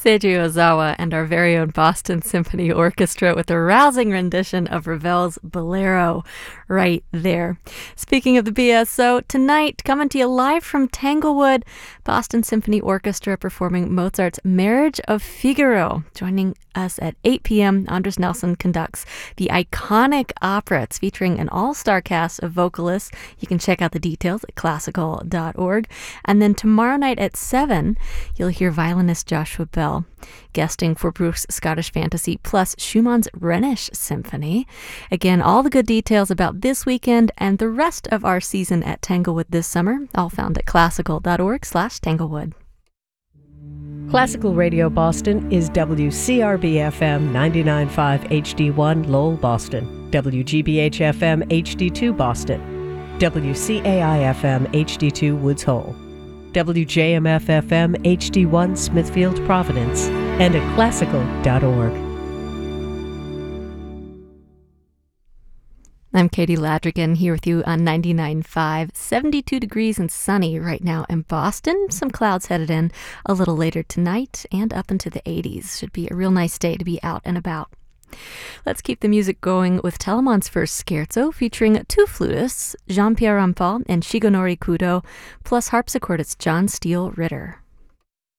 Seiji Ozawa and our very own Boston Symphony Orchestra with a rousing rendition of Ravel's Bolero right there. Speaking of the BSO, tonight, coming to you live from Tanglewood, Boston Symphony Orchestra performing Mozart's Marriage of Figaro. Joining us at 8 p.m., Andres Nelson conducts the iconic opera. It's featuring an all-star cast of vocalists. You can check out the details at classical.org. And then tomorrow night at 7, you'll hear violinist Joshua Bell guesting for Bruch's Scottish Fantasy plus Schumann's Rhenish Symphony. Again, all the good details about this weekend and the rest of our season at Tanglewood this summer, all found at classical.org/Tanglewood. Classical Radio Boston is WCRB-FM 99.5 HD1 Lowell, Boston, WGBH-FM HD2 Boston, WCAI-FM HD2 Woods Hole, WJMF-FM HD1 Smithfield, Providence, and at classical.org. I'm Katie Ladrigan here with you on 99.5, 72 degrees and sunny right now in Boston. Some clouds headed in a little later tonight and up into the 80s. Should be a real nice day to be out and about. Let's keep the music going with Telemann's first scherzo featuring two flutists, Jean-Pierre Rampal and Shigenori Kudo, plus harpsichordist John Steele Ritter.